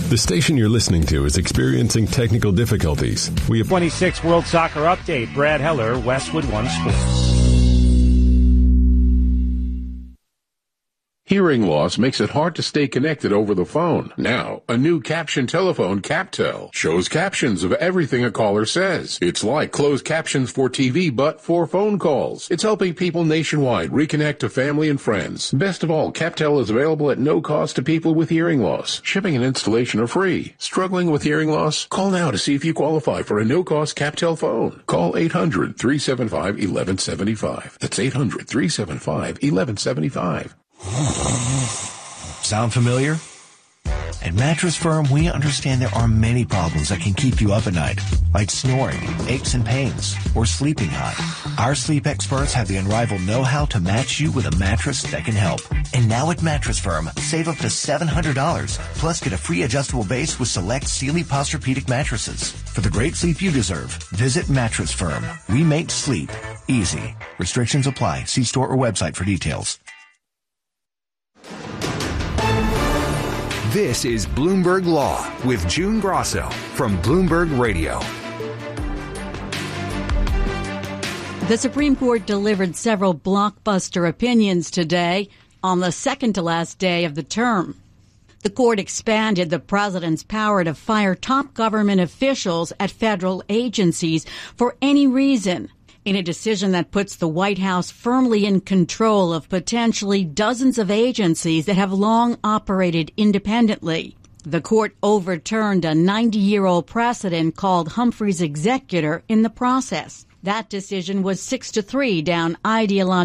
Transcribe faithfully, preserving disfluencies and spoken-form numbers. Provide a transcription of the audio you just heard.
The station you're listening to is experiencing technical difficulties. We have twenty-six World Soccer Update. Brad Heller, Westwood One Sports. Hearing loss makes it hard to stay connected over the phone. Now, a new caption telephone, CapTel, shows captions of everything a caller says. It's like closed captions for T V, but for phone calls. It's helping people nationwide reconnect to family and friends. Best of all, CapTel is available at no cost to people with hearing loss. Shipping and installation are free. Struggling with hearing loss? Call now to see if you qualify for a no-cost CapTel phone. Call eight hundred, three seven five, one one seven five. That's eight hundred, three seven five, one one seven five. Sound familiar? At Mattress Firm, we understand there are many problems that can keep you up at night, like snoring, aches and pains, or sleeping hot. Our sleep experts have the unrivaled know-how to match you with a mattress that can help. And now at Mattress Firm, save up to seven hundred dollars, plus get a free adjustable base with select Sealy Posturepedic mattresses. For the great sleep you deserve, visit Mattress Firm. We make sleep easy. Restrictions apply. See store or website for details. This is Bloomberg Law with June Grosso from Bloomberg Radio. The Supreme Court delivered several blockbuster opinions today on the second to last day of the term. The court expanded the president's power to fire top government officials at federal agencies for any reason, in a decision that puts the White House firmly in control of potentially dozens of agencies that have long operated independently. The court overturned a ninety-year-old precedent called Humphrey's Executor in the process. That decision was six to three down ideological